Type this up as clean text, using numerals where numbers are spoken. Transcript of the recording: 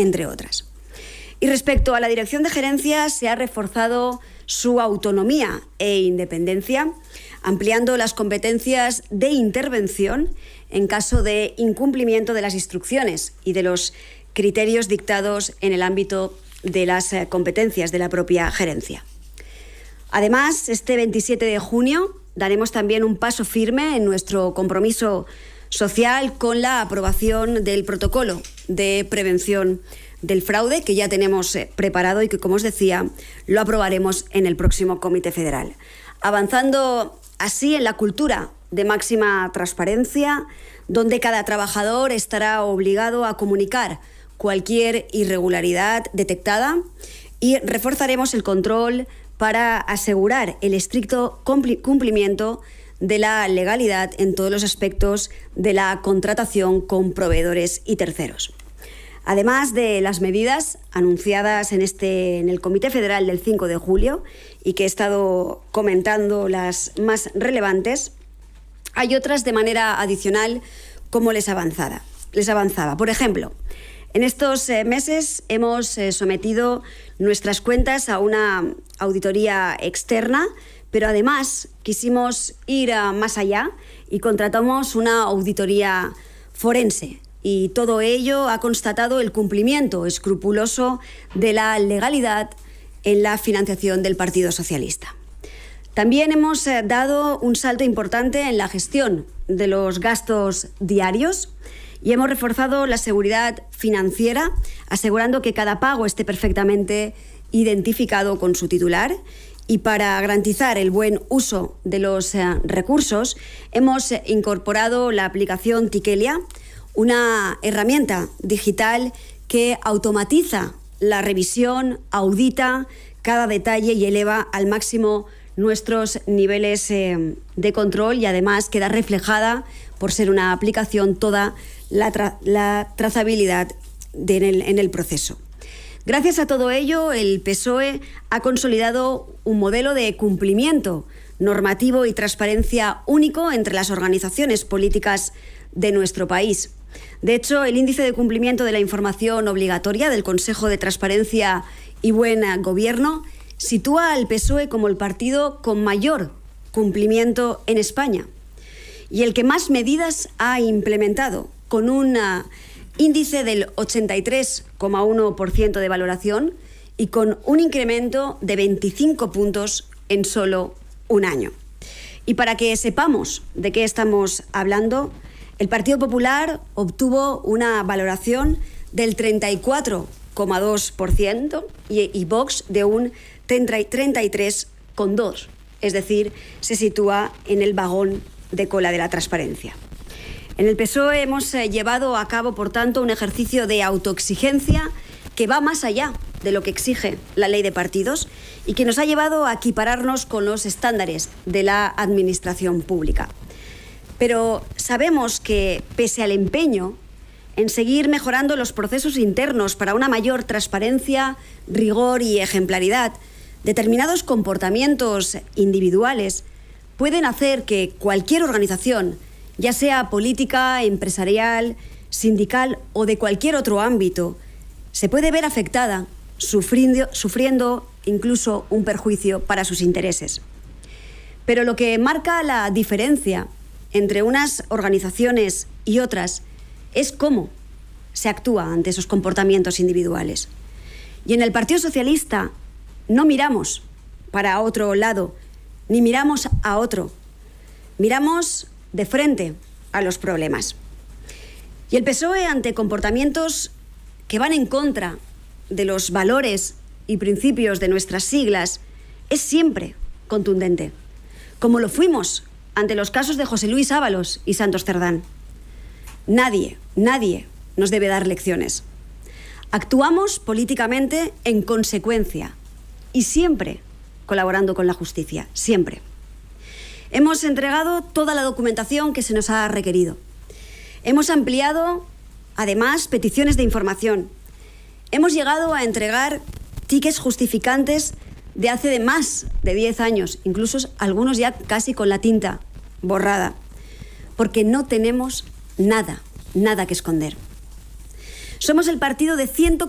entre otras. Y respecto a la Dirección de Gerencia, se ha reforzado su autonomía e independencia, ampliando las competencias de intervención en caso de incumplimiento de las instrucciones y de los criterios dictados en el ámbito de las competencias de la propia gerencia. Además, este 27 de junio daremos también un paso firme en nuestro compromiso social con la aprobación del protocolo de prevención del fraude que ya tenemos preparado y que, como os decía, lo aprobaremos en el próximo Comité Federal. Avanzando así en la cultura de máxima transparencia, donde cada trabajador estará obligado a comunicar cualquier irregularidad detectada, y reforzaremos el control para asegurar el estricto cumplimiento de la legalidad en todos los aspectos de la contratación con proveedores y terceros. Además de las medidas anunciadas en el Comité Federal del 5 de julio y que he estado comentando las más relevantes, hay otras de manera adicional como les avanzaba. Por ejemplo, en estos meses hemos sometido nuestras cuentas a una auditoría externa, pero además quisimos ir más allá y contratamos una auditoría forense. Y todo ello ha constatado el cumplimiento escrupuloso de la legalidad en la financiación del Partido Socialista. También hemos dado un salto importante en la gestión de los gastos diarios y hemos reforzado la seguridad financiera, asegurando que cada pago esté perfectamente identificado con su titular. Y para garantizar el buen uso de los recursos, hemos incorporado la aplicación Tikelia, una herramienta digital que automatiza la revisión, audita cada detalle y eleva al máximo nuestros niveles de control, y además queda reflejada, por ser una aplicación, toda la trazabilidad en el proceso. Gracias a todo ello, el PSOE ha consolidado un modelo de cumplimiento normativo y transparencia único entre las organizaciones políticas de nuestro país. De hecho, el índice de cumplimiento de la información obligatoria del Consejo de Transparencia y Buen Gobierno sitúa al PSOE como el partido con mayor cumplimiento en España y el que más medidas ha implementado, con un índice del 83,1% de valoración y con un incremento de 25 puntos en solo un año. Y para que sepamos de qué estamos hablando, el Partido Popular obtuvo una valoración del 34,2% y Vox de un 33,2%. Es decir, se sitúa en el vagón de cola de la transparencia. En el PSOE hemos llevado a cabo, por tanto, un ejercicio de autoexigencia que va más allá de lo que exige la ley de partidos y que nos ha llevado a equipararnos con los estándares de la administración pública. Pero sabemos que, pese al empeño en seguir mejorando los procesos internos para una mayor transparencia, rigor y ejemplaridad, determinados comportamientos individuales pueden hacer que cualquier organización, ya sea política, empresarial, sindical o de cualquier otro ámbito, se puede ver afectada, sufriendo incluso un perjuicio para sus intereses. Pero lo que marca la diferencia entre unas organizaciones y otras es cómo se actúa ante esos comportamientos individuales. Y en el Partido Socialista no miramos para otro lado, ni miramos a otro. Miramos de frente a los problemas. Y el PSOE, ante comportamientos que van en contra de los valores y principios de nuestras siglas, es siempre contundente, como lo fuimos ante los casos de José Luis Ábalos y Santos Cerdán. Nadie nos debe dar lecciones. Actuamos políticamente en consecuencia y siempre colaborando con la justicia, siempre. Hemos entregado toda la documentación que se nos ha requerido. Hemos ampliado, además, peticiones de información. Hemos llegado a entregar tickets justificantes de hace de más de 10 años, incluso algunos ya casi con la tinta borrada, porque no tenemos nada que esconder. Somos el partido de 140